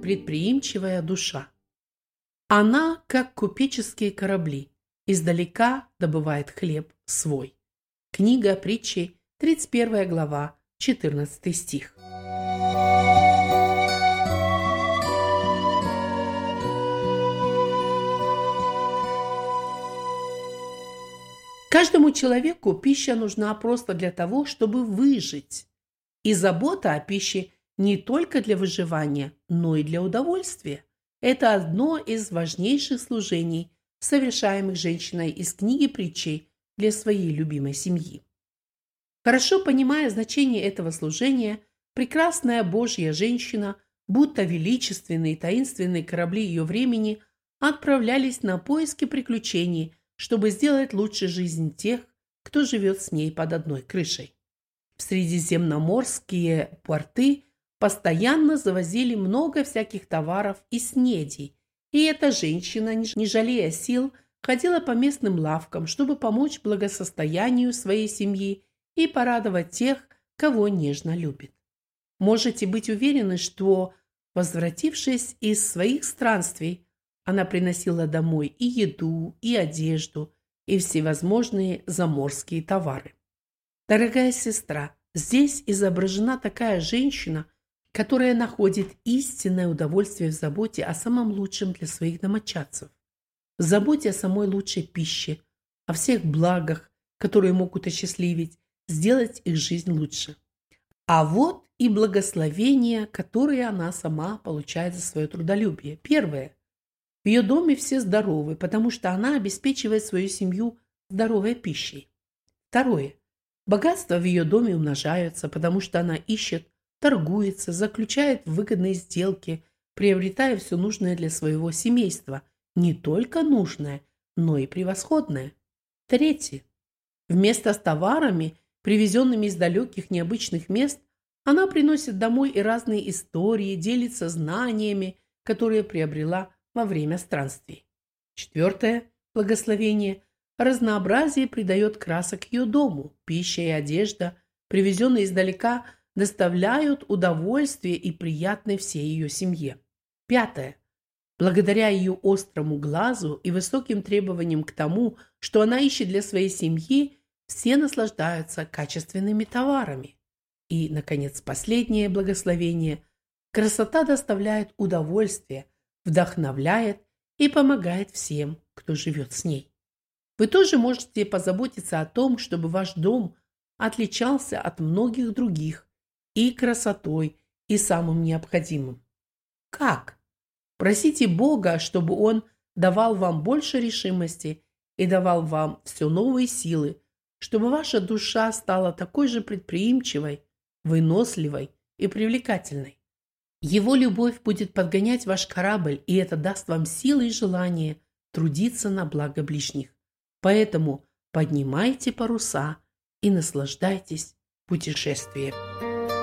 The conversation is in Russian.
предприимчивая душа. Она, как купеческие корабли, издалека добывает хлеб свой. Книга Притчи, 31 глава, 14 стих. Каждому человеку пища нужна просто для того, чтобы выжить. И забота о пище не только для выживания, но и для удовольствия. Это одно из важнейших служений, совершаемых женщиной из книги Притчей для своей любимой семьи. Хорошо понимая значение этого служения, прекрасная Божья женщина, будто величественные и таинственные корабли ее времени, отправлялись на поиски приключений, чтобы сделать лучше жизнь тех, кто живет с ней под одной крышей. В средиземноморские порты постоянно завозили много всяких товаров и снедей, и эта женщина, не жалея сил, ходила по местным лавкам, чтобы помочь благосостоянию своей семьи и порадовать тех, кого нежно любит. Можете быть уверены, что, возвратившись из своих странствий, она приносила домой и еду, и одежду, и всевозможные заморские товары. Дорогая сестра, здесь изображена такая женщина, которая находит истинное удовольствие в заботе о самом лучшем для своих домочадцев, в заботе о самой лучшей пище, о всех благах, которые могут осчастливить, сделать их жизнь лучше. А вот и благословения, которые она сама получает за свое трудолюбие. Первое. В ее доме все здоровы, потому что она обеспечивает свою семью здоровой пищей. Второе. Богатства в ее доме умножаются, потому что она ищет, торгуется, заключает выгодные сделки, приобретая все нужное для своего семейства. Не только нужное, но и превосходное. Третье. Вместо с товарами, привезенными из далеких необычных мест, она приносит домой и разные истории, делится знаниями, которые приобрела во время странствий. Четвертое благословение. Разнообразие придает красок ее дому. Пища и одежда, привезенные издалека, доставляют удовольствие и приятное всей ее семье. Пятое. Благодаря ее острому глазу и высоким требованиям к тому, что она ищет для своей семьи, все наслаждаются качественными товарами. И, наконец, последнее благословение. Красота доставляет удовольствие, вдохновляет и помогает всем, кто живет с ней. Вы тоже можете позаботиться о том, чтобы ваш дом отличался от многих других и красотой, и самым необходимым. Как? Просите Бога, чтобы Он давал вам больше решимости и давал вам все новые силы, чтобы ваша душа стала такой же предприимчивой, выносливой и привлекательной. Его любовь будет подгонять ваш корабль, и это даст вам силы и желание трудиться на благо ближних. Поэтому поднимайте паруса и наслаждайтесь путешествием.